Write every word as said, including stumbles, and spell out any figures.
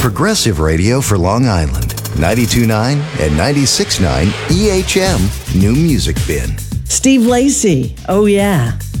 Progressive Radio for Long Island. ninety-two point nine and ninety-six point nine E H M New Music Bin. Steve Lacy, oh yeah.